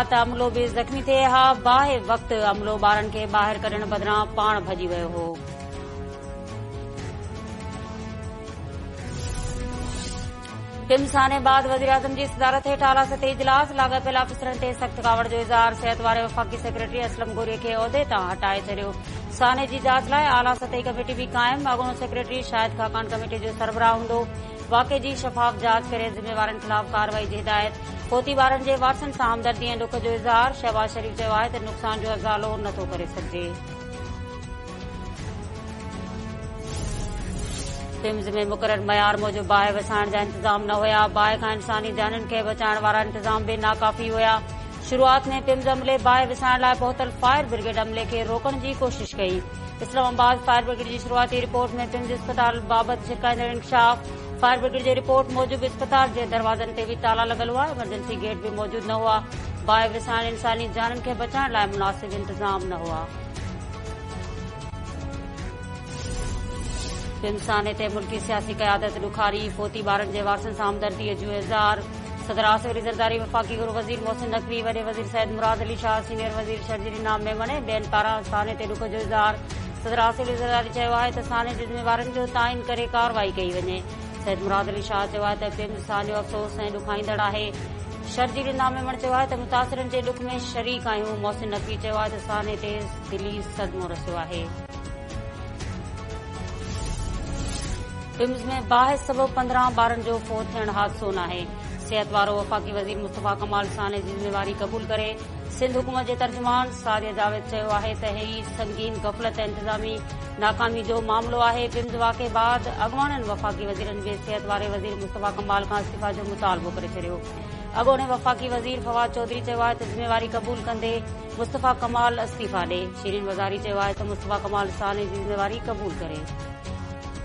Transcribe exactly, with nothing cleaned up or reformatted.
अमलो बि ज़ख़्मी थिए हा। बाहि वक़्तु अमलो ॿारनि खे ॿाहिरि कढण बदिरां पाण भॼी वियो हो। पिम्स हानेबाद वज़ीर-ए-आज़म जी सदारत हेठि आला सतही इजलास। लाॻापियल अफ़सरनि ते सख़्त कावड़ जो इज़हार। सिहत वारे वफ़ाक़ी सेक्रेटरी असलम गोरीअ खे उहिदे तां हटाए छॾियो। साने जी जाच लाइ आला सतही कमेटी बि क़ाइम। अॻूणो सेक्रेटरी शाहिद खाकान कमेटी जो सरबराह हूंदो। वाक़े जी शफ़ाफ़ जाच करे ज़िम्मेवारनि ख़िलाफ़ कार्रवाई जी हिदायत। पोती ॿारनि जे वारसनि सां हमदर्दी ऐं ॾुख जो इज़हार। शहबाज शरीफ़ चयो आहे त नुक़सान जो अज़ालो नथो करे सघिजे। पिम्स में मुक़रर मयार मूजिबि बाहि वसाइण जा इंतज़ाम न हुया। बाहि खां इंसानी जाननि खे बचाइण वारा इंतज़ाम बि नाकाफ़ी हुया। शुरूआत में पिम्स अमले बाहि विसाइण लाइ पहुतल फायर ब्रिगेड अमले खे रोकण जी कोशिश कई। इस्लामाबाद फायर ब्रिगेड जी शुरूआती रिपोर्ट में पिम्स अस्पताल बाबति शिकायतुनि इंकशाफ। फायर ब्रिगेड जी रिपोर्ट मूजिबि अस्पताल जे दरवाज़नि ते बि ताला लॻल हुआ। इमरजेंसी गेट बि मौजूदु न हुआ। बाहि विसाइण इंसानी जाननि खे बचाइण लाइ मुनासिब इंतज़ाम न हुआ। पिम्स थाने ते मुल्की सियासी क़यादत ॾुखारी। पोती ॿारनि जे वारसनि सां हमदर्दीअ जो इज़हार। सदर आसिफ अली ज़रदारी, वफ़ाक़ी गुरू वज़ीर मोहसिन नक़वी, वॾे वज़ीर सैयद मुराद अली शाह, सीनियर वज़ीर शर्जील इनाम मेमन ऐं ॿियनि पारां थाने ते ॾुख जो इज़हार। सदर आसिफ अली ज़रदारी चयो आहे त थाने जे ज़िम्मेवारनि जो ताइन करे कार्रवाई कई वञे। सैयद मुराद अली शाह चयो आहे त पिम्स असांजो अफ़सोस ऐं ॾुखाईंदड़ आहे। शर्जील इनाम मेमन चयो आहे त मुतासिरनि जे ॾुख में शरीक आहियूं। मोहसिन नक़वी चयो आहे त थाने ते दिली सदमो रसियो आहे। पिम्स में बाहि सबबि पंद्रहं ॿारनि जो फोत थियण हादिसो नाहे। सिहत वारो वफ़ाक़ी वज़ीर मुस्तफ़ा कमाल साने जी ज़िम्मेवारी क़बूल करे। सिंध हुकूमत जे तर्जुमान सादिया जावेद चयो आहे त ही संगीन गफ़लत ऐं इंतज़ामी नाकामी जो मामिलो आहे। पिम्स वाक़े बाद अॻवाननि वफ़ाक़ी वज़ीरनि बि सिहत वारे वज़ीर मुस्तफ़ा कमाल खां इस्तीफ़ा जो मुतालबो करे छॾियो। अॻोणे वफ़ाक़ी वज़ीर फवाद चौधरी चयो आहे त ज़िम्मेवारी क़बूल कंदे मुस्तफ़ा कमाल इस्तीफ़ा ॾे। शीरीन वज़ारी चयो आहे त मुस्तफ़ा कमाल साने जी ज़िम्मेवारी क़बूल करे।